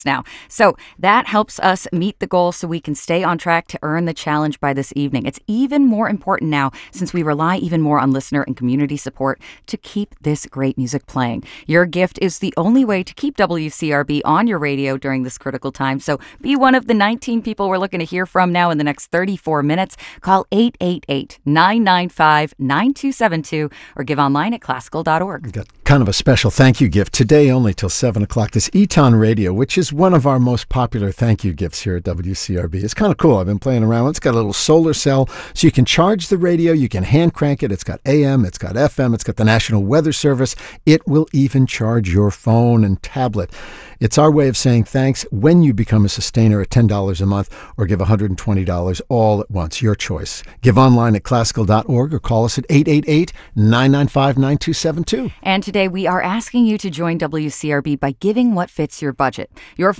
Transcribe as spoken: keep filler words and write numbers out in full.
now. So that helps us meet the goal so we can stay on track to earn the challenge by this evening. It's even more important now since we rely even more on listener and community support to keep this great music playing. Your gift is the only way to keep W C R B on your radio during this critical time. So be one of the nineteen people we're looking to hear from now in the next thirty-four minutes. Call eight eight eight, nine nine five, nine two seven two or give online at classical dot org. We've got kind of a special thank you gift today only till seven o'clock. This Eton Radio, which is one of our most popular thank you gifts here at W C R B. It's kind of cool. I've been playing around with it. It's got a little solar cell, so you can charge the radio. You can hand crank it. It's got A M. It's got F M. It's got the National Weather Service. It will even charge your phone and tablet. It's our way of saying thanks when you become a sustainer at ten dollars a month or give one hundred twenty dollars all at once. Your choice. Give online at classical dot org or call us at eight eight eight, nine nine five, nine two seven two. And today we are asking you to join W C R B by giving what fits your budget. Your